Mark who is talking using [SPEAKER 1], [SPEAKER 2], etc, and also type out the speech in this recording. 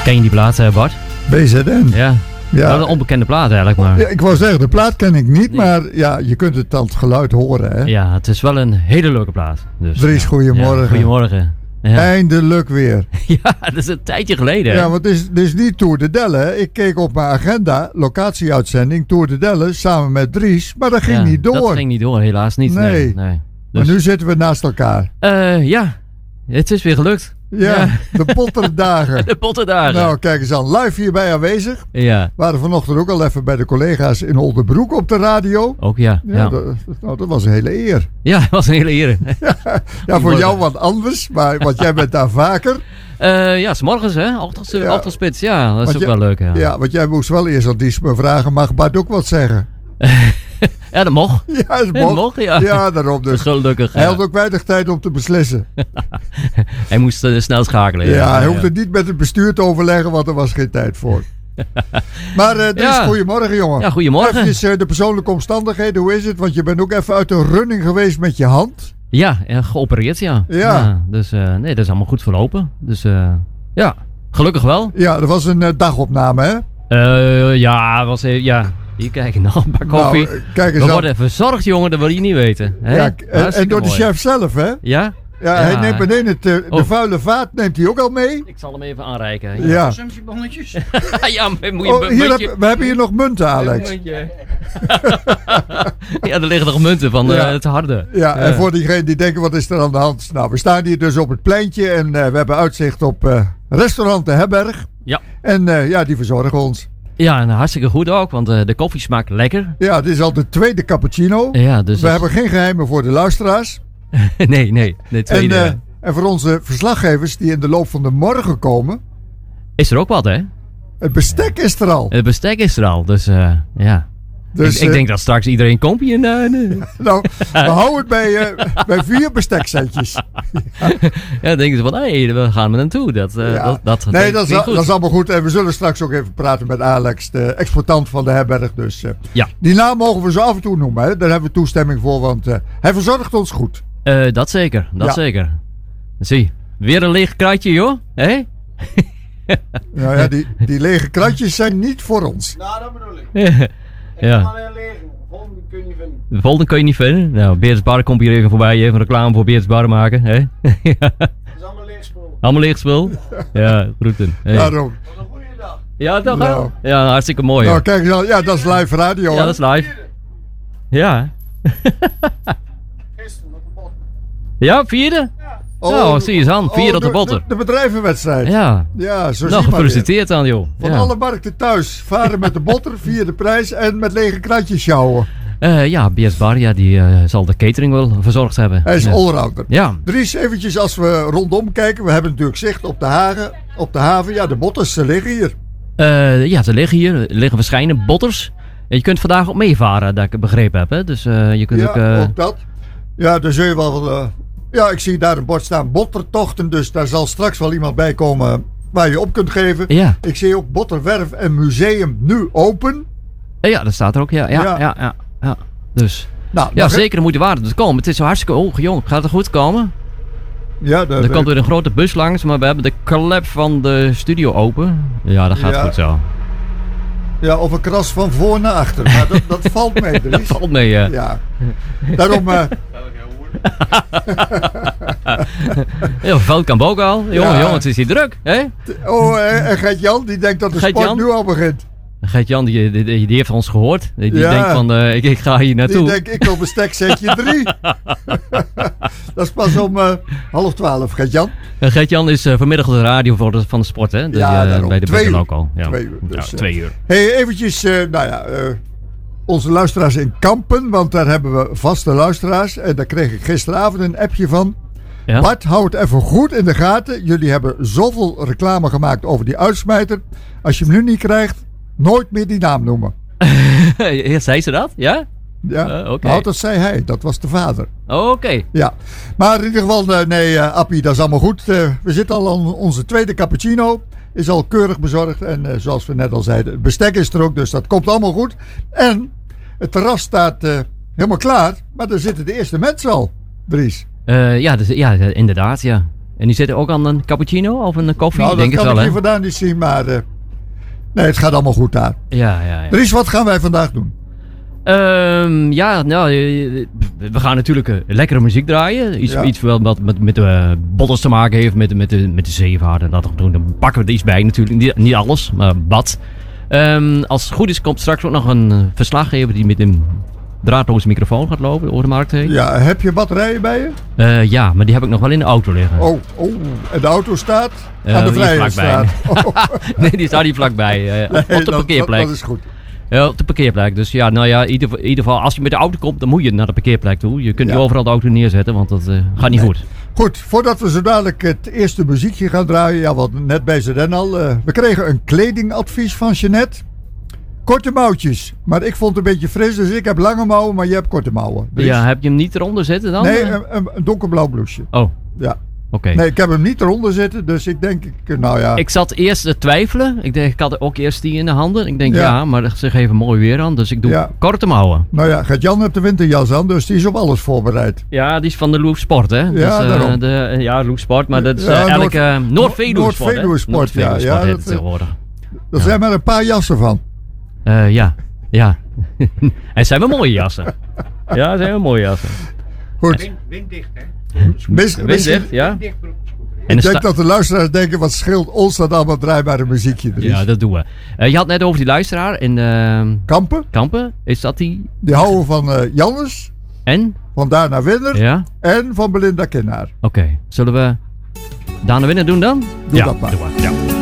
[SPEAKER 1] Ken je die plaat, Bart?
[SPEAKER 2] BZN.
[SPEAKER 1] Ja.
[SPEAKER 2] Ja.
[SPEAKER 1] Wel een onbekende plaat eigenlijk, maar...
[SPEAKER 2] Ja, ik wou zeggen, de plaat ken ik niet, maar ja, je kunt het aan het geluid horen, hè?
[SPEAKER 1] Ja, het is wel een hele leuke plaat. Dus,
[SPEAKER 2] Dries, goedemorgen.
[SPEAKER 1] Ja, goedemorgen. Ja.
[SPEAKER 2] Eindelijk weer.
[SPEAKER 1] Ja, dat is een tijdje geleden.
[SPEAKER 2] Ja, want het is niet Tour de Delle. Hè? Ik keek op mijn agenda, locatieuitzending, Tour de Delle, samen met Dries, maar dat ging niet door.
[SPEAKER 1] Dat ging niet door, helaas niet.
[SPEAKER 2] Nee.
[SPEAKER 1] Dus...
[SPEAKER 2] Maar nu zitten we naast elkaar.
[SPEAKER 1] Ja, het is weer gelukt.
[SPEAKER 2] Ja, de potterdagen.
[SPEAKER 1] De potterdagen.
[SPEAKER 2] Nou, kijk eens aan. Live hierbij aanwezig.
[SPEAKER 1] Ja.
[SPEAKER 2] We waren vanochtend ook al even bij de collega's in Oldenbroek op de radio.
[SPEAKER 1] Ook ja.
[SPEAKER 2] Dat was een hele eer.
[SPEAKER 1] Ja, dat was een hele eer.
[SPEAKER 2] Ja, voor jou wat anders, want jij bent daar vaker.
[SPEAKER 1] Ja, 's morgens hè, ochtendspits. Ja, dat is ook wel leuk.
[SPEAKER 2] Ja, want jij moest wel eerst aan Dies me vragen, mag Bart ook wat zeggen?
[SPEAKER 1] Ja, dat mocht.
[SPEAKER 2] Ja, dat mocht. Ja, daarom dus.
[SPEAKER 1] Gelukkig.
[SPEAKER 2] Hij had ook weinig tijd om te beslissen.
[SPEAKER 1] Hij moest snel schakelen.
[SPEAKER 2] Ja, hij hoefde niet met het bestuur te overleggen, want er was geen tijd voor. Maar Dries, goedemorgen jongen.
[SPEAKER 1] Ja, goedemorgen.
[SPEAKER 2] Even de persoonlijke omstandigheden, hoe is het? Want je bent ook even uit de running geweest met je hand.
[SPEAKER 1] Ja, geopereerd ja. Dus nee, dat is allemaal goed verlopen. Dus ja, gelukkig wel.
[SPEAKER 2] Ja, dat was een dagopname hè?
[SPEAKER 1] Ja. Hier kijk je nog, een bak koffie.
[SPEAKER 2] Nou, kijk eens
[SPEAKER 1] we worden verzorgd, jongen, dat wil je niet weten. Hè?
[SPEAKER 2] Ja, en door de chef zelf, hè?
[SPEAKER 1] Ja?
[SPEAKER 2] Ja, hij neemt meteen de vuile vaat, neemt hij ook al mee.
[SPEAKER 1] Ik zal hem even aanreiken.
[SPEAKER 2] Ja.
[SPEAKER 3] Consumptiebonnetjes.
[SPEAKER 1] Ja, moet je
[SPEAKER 2] we hebben hier nog munten, Alex.
[SPEAKER 1] Ja, er liggen nog munten van het harde.
[SPEAKER 2] Ja, en voor diegenen die denken, wat is er aan de hand? Nou, we staan hier dus op het pleintje en we hebben uitzicht op restaurant De Herberg.
[SPEAKER 1] Ja.
[SPEAKER 2] En die verzorgen ons.
[SPEAKER 1] Ja, en hartstikke goed ook, want de koffie smaakt lekker.
[SPEAKER 2] Ja, het is al de tweede cappuccino.
[SPEAKER 1] Ja, dus
[SPEAKER 2] we hebben geen geheimen voor de luisteraars.
[SPEAKER 1] Nee, de tweede.
[SPEAKER 2] En voor onze verslaggevers die in de loop van de morgen komen...
[SPEAKER 1] Is er ook wat, hè?
[SPEAKER 2] Het bestek is er al.
[SPEAKER 1] Het bestek is er al, dus ja.
[SPEAKER 2] Dus,
[SPEAKER 1] ik denk dat straks iedereen komt hier.
[SPEAKER 2] Nou, we houden het bij 4 besteksetjes.
[SPEAKER 1] Ja, dan denken ze van, we gaan er naartoe. Dat
[SPEAKER 2] is allemaal goed. En we zullen straks ook even praten met Alex, de exploitant van de herberg. Dus die naam mogen we zo af en toe noemen. Hè? Daar hebben we toestemming voor, want hij verzorgt ons goed.
[SPEAKER 1] Dat zeker, zeker. Zie, weer een leeg kratje, joh. Hé?
[SPEAKER 2] Nou ja, die lege kratjes zijn niet voor ons.
[SPEAKER 3] Nou, dat bedoel ik.
[SPEAKER 1] Ja.
[SPEAKER 3] Volgende kun je niet vinden.
[SPEAKER 1] De volgende kun je niet vinden. Nou, Beerts Bar komt hier even voorbij. Even reclame voor Beerts Bar maken. Hè? Ja.
[SPEAKER 3] Dat is allemaal leeg spul.
[SPEAKER 1] Allemaal leeg spul? Ja, groeten. Hey.
[SPEAKER 2] Daarom.
[SPEAKER 3] Dat was een goede dag.
[SPEAKER 1] Ja, toch?
[SPEAKER 2] Nou.
[SPEAKER 1] Ja, hartstikke mooi.
[SPEAKER 2] Nou, kijk eens, ja, dat is live radio.
[SPEAKER 1] Ja, dat is live. Ja.
[SPEAKER 3] Gisteren op de bot.
[SPEAKER 1] Ja, vierde?
[SPEAKER 3] Ja.
[SPEAKER 1] Nou, zie je eens aan. Vierde op de botter.
[SPEAKER 2] De bedrijvenwedstrijd.
[SPEAKER 1] Ja.
[SPEAKER 2] Ja, zo
[SPEAKER 1] nou, gefeliciteerd dan, joh.
[SPEAKER 2] Van alle markten thuis. Varen met de botter, vierde prijs en met lege kratjes sjouwen.
[SPEAKER 1] Beers Bar, die zal de catering wel verzorgd hebben.
[SPEAKER 2] Hij is allrounder.
[SPEAKER 1] Ja.
[SPEAKER 2] Dries, eventjes als we rondom kijken. We hebben natuurlijk zicht op de haven. Ja, de botters, ze liggen hier.
[SPEAKER 1] Ze liggen hier. Er liggen verschillende botters. En je kunt vandaag ook meevaren, dat ik begrepen heb. Hè? Dus je kunt
[SPEAKER 2] ook dat. Ja, daar zul je wel... ik zie daar een bord staan. Bottertochten, dus daar zal straks wel iemand bij komen waar je op kunt geven.
[SPEAKER 1] Ja.
[SPEAKER 2] Ik zie ook Botterwerf en Museum nu open.
[SPEAKER 1] Ja, dat staat er ook. Ja. Dus...
[SPEAKER 2] Nou,
[SPEAKER 1] zeker moet de waarde dus komen. Het is zo hartstikke jong. Gaat het goed komen?
[SPEAKER 2] Ja,
[SPEAKER 1] er komt weer een grote bus langs, maar we hebben de klep van de studio open. Ja, dat gaat goed zo.
[SPEAKER 2] Ja, of een kras van voor naar achter. Maar dat valt mee, Dries.
[SPEAKER 1] Dat valt mee, ja.
[SPEAKER 2] Ja. Daarom...
[SPEAKER 1] Veldkamp ook al. Jongen, het is hier druk. Hè?
[SPEAKER 2] En Gert-Jan, die denkt dat de sport nu al begint.
[SPEAKER 1] Gert-Jan, die heeft ons gehoord. Die denkt van, ik ga hier naartoe.
[SPEAKER 2] Die denkt, ik wil bestek setje 3. Dat is pas om 11:30, Gert-Jan.
[SPEAKER 1] Gert-Jan is vanmiddag op de radio van de sport, hè? Bij de
[SPEAKER 2] 2 uur.
[SPEAKER 1] ook al. Ja.
[SPEAKER 2] 2 uur. Dus,
[SPEAKER 1] 2 uur.
[SPEAKER 2] Hey, eventjes, onze luisteraars in Kampen, want daar hebben we vaste luisteraars. En daar kreeg ik gisteravond een appje van. Ja? Bart, hou het even goed in de gaten. Jullie hebben zoveel reclame gemaakt over die uitsmijter. Als je hem nu niet krijgt, nooit meer die naam noemen.
[SPEAKER 1] Zei ze dat? Ja?
[SPEAKER 2] Ja, nou, dat zei hij. Dat was de vader.
[SPEAKER 1] Oké.
[SPEAKER 2] Ja, maar in ieder geval, Appie, dat is allemaal goed. We zitten al aan onze tweede cappuccino. Is al keurig bezorgd. En zoals we net al zeiden, het bestek is er ook. Dus dat komt allemaal goed. En het terras staat helemaal klaar. Maar daar zitten de eerste mensen al, Dries.
[SPEAKER 1] Inderdaad, ja. En die zitten ook aan een cappuccino of een koffie?
[SPEAKER 2] Nou,
[SPEAKER 1] Denk
[SPEAKER 2] dat
[SPEAKER 1] het
[SPEAKER 2] kan
[SPEAKER 1] wel,
[SPEAKER 2] ik
[SPEAKER 1] hè?
[SPEAKER 2] hier vandaan niet zien, maar... nee, het gaat allemaal goed daar.
[SPEAKER 1] Ja.
[SPEAKER 2] Dries, wat gaan wij vandaag doen?
[SPEAKER 1] We gaan natuurlijk lekkere muziek draaien.
[SPEAKER 2] Ja.
[SPEAKER 1] Iets wel wat met de bottles te maken heeft, met de zeevaart en dat te doen. Dan pakken we er iets bij natuurlijk. Niet alles, maar wat. Als het goed is, komt straks ook nog een verslaggever die met een draadloze microfoon gaat lopen over de markt heen.
[SPEAKER 2] Ja, heb je batterijen bij je?
[SPEAKER 1] Ja, maar die heb ik nog wel in de auto liggen.
[SPEAKER 2] Oh, en de auto staat aan de
[SPEAKER 1] hier
[SPEAKER 2] Vrijheidsstraat.
[SPEAKER 1] Nee, die staat hier vlakbij. Op de parkeerplek.
[SPEAKER 2] Dat is goed.
[SPEAKER 1] Ja, op de parkeerplek. Dus ja, nou ja, in ieder geval, als je met de auto komt, dan moet je naar de parkeerplek toe. Je kunt niet overal de auto neerzetten, want dat gaat niet goed.
[SPEAKER 2] Goed, voordat we zo dadelijk het eerste muziekje gaan draaien. Ja, wat net bij Zeden al. We kregen een kledingadvies van Jeanette. Korte mouwtjes. Maar ik vond het een beetje fris, dus ik heb lange mouwen, maar je hebt korte mouwen. Dus...
[SPEAKER 1] Ja, heb je hem niet eronder zitten dan?
[SPEAKER 2] Nee, een donkerblauw blouseje.
[SPEAKER 1] Oh,
[SPEAKER 2] ja.
[SPEAKER 1] Oké.
[SPEAKER 2] Nee, ik heb hem niet eronder zitten, dus ik denk, nou ja.
[SPEAKER 1] Ik zat eerst te twijfelen. Ik had ook eerst die in de handen. Ik denk maar ze geven mooi weer aan, dus ik doe korte mouwen.
[SPEAKER 2] Nou ja, Gert-Jan heeft de winterjas aan, dus die is op alles voorbereid.
[SPEAKER 1] Ja, die is van de Loef Sport, hè?
[SPEAKER 2] Ja,
[SPEAKER 1] dus, daarom. Loef Sport, maar dat is elke Noord-Veluwe Sport, hè?
[SPEAKER 2] Noord-Veluwe Sport, ja. Dat zijn maar een paar jassen van.
[SPEAKER 1] Ja. En zijn wel mooie jassen. Ja, zijn wel mooie jassen.
[SPEAKER 2] Goed.
[SPEAKER 3] Winddicht, hè?
[SPEAKER 1] Winddicht, ja.
[SPEAKER 2] En ik denk dat de luisteraars denken, wat scheelt ons dat allemaal draaibare muziekje er is.
[SPEAKER 1] Ja, dat doen we. Je had net over die luisteraar in Kampen. Is dat die?
[SPEAKER 2] Die houden van Jannes.
[SPEAKER 1] En?
[SPEAKER 2] Van Dana Winner.
[SPEAKER 1] Ja.
[SPEAKER 2] En van Belinda Kinnaar.
[SPEAKER 1] Oké. Zullen we Dana Winner doen dan?
[SPEAKER 2] Doe dat maar.
[SPEAKER 1] Doe maar. Ja.